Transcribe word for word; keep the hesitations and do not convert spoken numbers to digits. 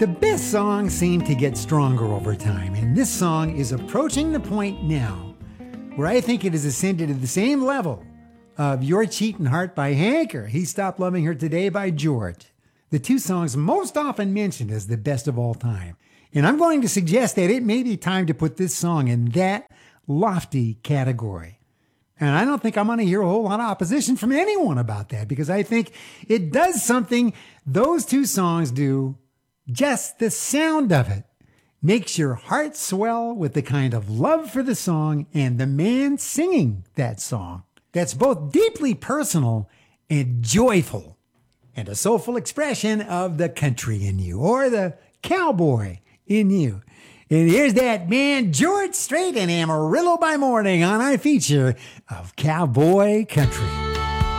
The best songs seem to get stronger over time, and this song is approaching the point now where I think it has ascended to the same level of Your Cheatin' Heart by Hank or He Stopped Loving Her Today by George, the two songs most often mentioned as the best of all time. And I'm going to suggest that it may be time to put this song in that lofty category. And I don't think I'm going to hear a whole lot of opposition from anyone about that, because I think it does something those two songs do. Just the sound of it makes your heart swell with the kind of love for the song and the man singing that song that's both deeply personal and joyful, and a soulful expression of the country in you, or the cowboy in you. And here's that man, George Strait and Amarillo by Morning, on our feature of Cowboy Country.